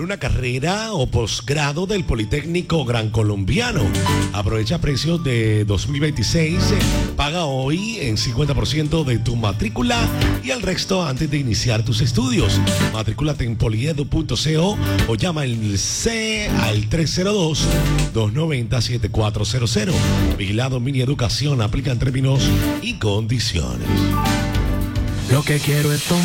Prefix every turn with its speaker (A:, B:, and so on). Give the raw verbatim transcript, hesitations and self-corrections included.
A: una carrera o posgrado del Politécnico Gran Colombiano. Aprovecha precios de dos mil veintiséis. Paga hoy en cincuenta por ciento de tu matrícula y el resto antes de iniciar tus estudios. Matrículate en poliedu punto co o llama al C al tres cero dos, dos nueve cero, siete cuatro cero cero. Vigilado Mini Educación. Aplican términos y condiciones.
B: Lo que quiero es tomar.